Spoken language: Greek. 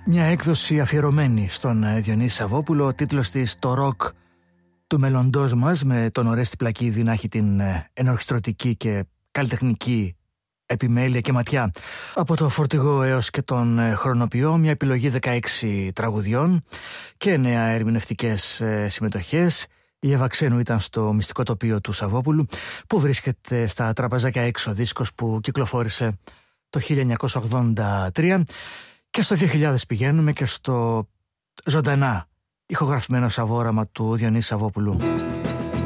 Μια έκδοση αφιερωμένη στον Διονύση Σαββόπουλο, ο τίτλος της «Το ροκ του μέλλοντός μας», με τον Ορέστη Πλακίδη να έχει την ενορχιστρωτική και καλλιτεχνική επιμέλεια και ματιά από το φορτηγό έως και τον χρονοποιό. Μια επιλογή 16 τραγουδιών και 9 ερμηνευτικές συμμετοχές. Η Εύα Ξένου ήταν στο μυστικό τοπίο του Σαββόπουλου, που βρίσκεται στα τραπεζάκια έξω, δίσκος που κυκλοφόρησε το 1983. Και στο 2000 πηγαίνουμε και στο ζωντανά ηχογραφημένο σαβόραμα του Διονύση Σαββόπουλου.